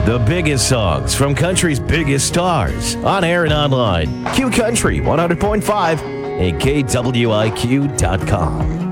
The biggest songs from country's biggest stars. On air and online. Q Country 100.5 and KWIQ.com.